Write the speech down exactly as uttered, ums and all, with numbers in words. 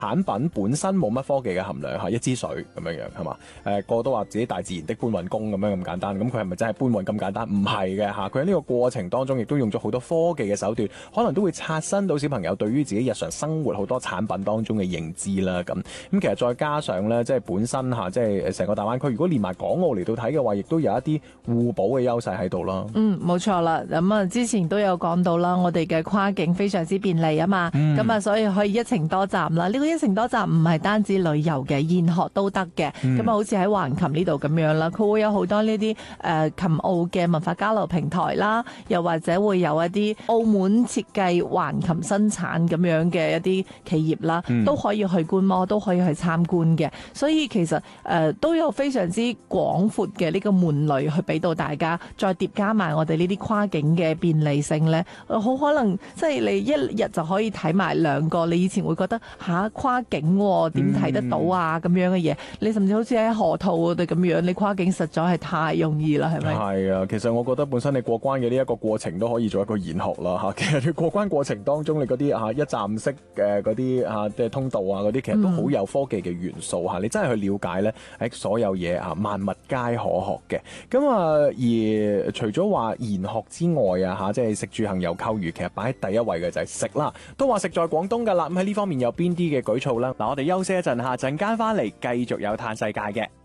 產品本身冇乜科技嘅含量嚇，一支水咁樣樣係嘛？誒個個都話自己大自然的搬運工咁樣咁簡單，咁佢係咪真係搬運咁簡單？唔係嘅嚇，佢喺呢個過程當中亦都用咗好多科技嘅手段，可能都會刷新到小朋友對於自己日常生活好多產品當中嘅認知啦。咁咁其實再加上咧，即係本身嚇，即係成個大灣區，如果連埋港澳嚟到睇嘅話，亦都有一啲互補嘅優勢喺度啦。 嗯，冇錯啦。咁啊，之前都有講到啦，我哋嘅跨境非常之便利啊嘛。咁啊、嗯，所以可以一程多站啦。呢、這個一程多站唔係單止旅遊嘅，研學都得嘅。咁啊、嗯，好似喺橫琴呢度咁樣啦，佢會有好多呢啲誒琴澳嘅文化交流平台啦，又或者會有一啲澳門設計橫琴生產咁樣嘅一啲企業啦，嗯、都可以去觀摩，都可以去參觀嘅。所以其實誒、呃、都有非常之廣闊嘅呢個門類去俾到大家，再疊加埋我哋呢啲跨境嘅便利性咧，好可能即係你一日就可以睇埋兩個。你以前會覺得吓、啊、跨境點睇得到啊咁、嗯、樣嘅嘢，你甚至好似喺河套嗰度咁樣，你跨境實在係太容易啦，係咪？係啊，其實我覺得本身你過關嘅呢一個過程都可以做一個研學啦嚇。其實你過關過程當中，你嗰啲嚇一站式嘅嗰啲嚇即係通道啊嗰啲，其實都好有科技嘅元素嚇。嗯、你真係去了解咧，喺所有嘢啊萬物皆可學嘅。咁啊，而除咗話研學之外啊嚇，即係食住行遊購娛，其實擺喺第一位嘅就係食啦。都話食在廣東㗎啦。咁喺呢方面有邊啲嘅舉措啦？嗱，我哋休息一陣，下陣間翻嚟繼續有嘆世界嘅。